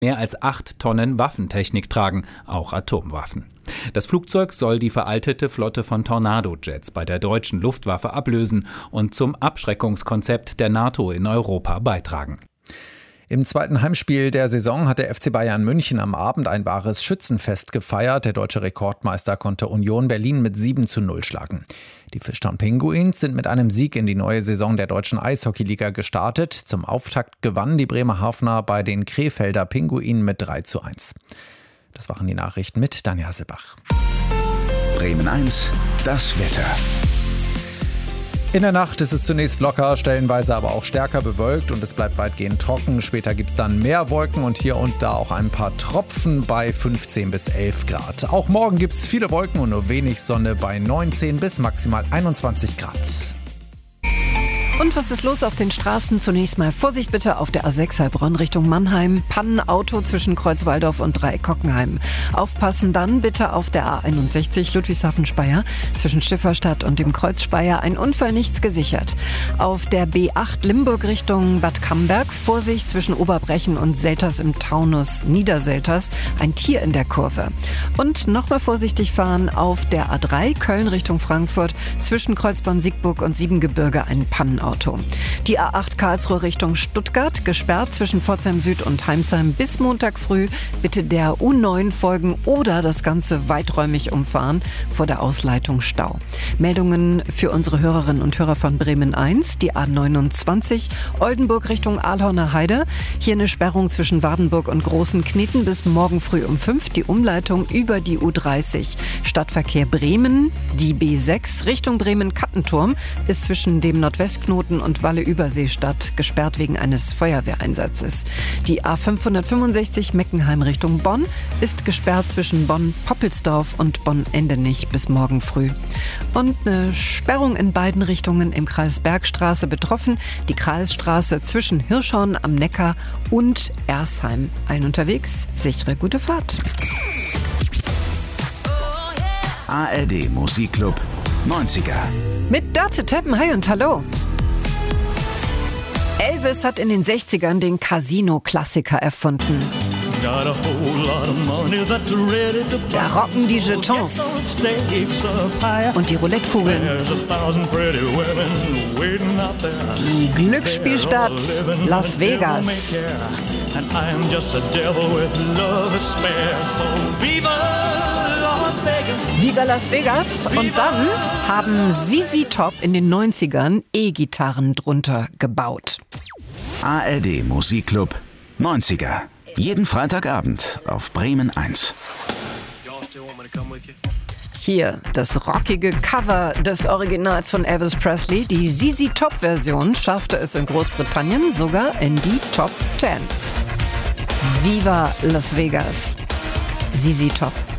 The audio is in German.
mehr als 8 Tonnen Waffentechnik tragen, auch Atomwaffen. Das Flugzeug soll die veraltete Flotte von Tornado-Jets bei der deutschen Luftwaffe ablösen und zum Abschreckungskonzept der NATO in Europa beitragen. Im zweiten Heimspiel der Saison hat der FC Bayern München am Abend ein wahres Schützenfest gefeiert. Der deutsche Rekordmeister konnte Union Berlin mit 7:0 schlagen. Die Fischtown Pinguins sind mit einem Sieg in die neue Saison der deutschen Eishockeyliga gestartet. Zum Auftakt gewannen die Bremerhavener bei den Krefelder Pinguinen mit 3:1. Das waren die Nachrichten mit Daniel Hasselbach. Bremen 1, das Wetter. In der Nacht ist es zunächst locker, stellenweise aber auch stärker bewölkt und es bleibt weitgehend trocken. Später gibt es dann mehr Wolken und hier und da auch ein paar Tropfen bei 15 bis 11 Grad. Auch morgen gibt es viele Wolken und nur wenig Sonne bei 19 bis maximal 21 Grad. Und was ist los auf den Straßen? Zunächst mal Vorsicht bitte auf der A6 Heilbronn Richtung Mannheim. Pannenauto zwischen Kreuzwaldorf und Dreieck-Kockenheim. Aufpassen dann bitte auf der A61 Ludwigshafen-Speyer zwischen Stifferstadt und dem Kreuz Speyer. Ein Unfall, nichts gesichert. Auf der B8 Limburg Richtung Bad Camberg. Vorsicht zwischen Oberbrechen und Selters im Taunus Niederselters. Ein Tier in der Kurve. Und nochmal vorsichtig fahren auf der A3 Köln Richtung Frankfurt zwischen Kreuzborn-Siegburg und Siebengebirge ein Pannenauto. Die A8 Karlsruhe Richtung Stuttgart, gesperrt zwischen Pforzheim Süd und Heimsheim bis Montag früh. Bitte der U9 folgen oder das Ganze weiträumig umfahren, vor der Ausleitung Stau. Meldungen für unsere Hörerinnen und Hörer von Bremen 1, die A29 Oldenburg Richtung Aalhorner Heide. Hier eine Sperrung zwischen Wardenburg und Großen Kneten bis morgen früh um 5. Die Umleitung über die U30. Stadtverkehr Bremen, die B6 Richtung Bremen-Kattenturm ist zwischen dem Nordwestknoten und Walle-Überseestadt gesperrt wegen eines Feuerwehreinsatzes. Die A565 Meckenheim Richtung Bonn ist gesperrt zwischen Bonn-Poppelsdorf und Bonn-Endenich bis morgen früh. Und eine Sperrung in beiden Richtungen im Kreis Bergstraße betroffen. Die Kreisstraße zwischen Hirschhorn am Neckar und Ersheim. Allen unterwegs, sichere gute Fahrt. ARD Musikclub 90er. Mit Dörte Teppen, hi und hallo. Elvis hat in den 60ern den Casino-Klassiker erfunden. Da rocken die Jetons und die Roulettekugeln. Die Glücksspielstadt Las Vegas. Viva Las Vegas. Und dann haben ZZ Top in den 90ern E-Gitarren drunter gebaut. ARD Musikclub 90er. Jeden Freitagabend auf Bremen 1. Hier das rockige Cover des Originals von Elvis Presley. Die ZZ Top-Version schaffte es in Großbritannien sogar in die Top 10. Viva Las Vegas. ZZ Top.